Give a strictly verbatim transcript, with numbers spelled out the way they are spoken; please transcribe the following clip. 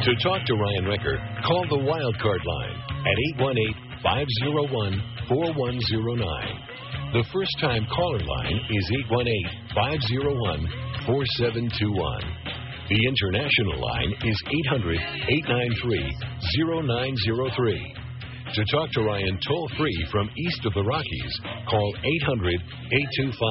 To talk to Ryan Recker, call the Wildcard line at eight one eight, five oh one, four one oh nine. The first-time caller line is eight one eight, five oh one, four seven two one. The international line is eight hundred, eight nine three, oh nine oh three. To talk to Ryan toll-free from east of the Rockies, call eight hundred, eight two five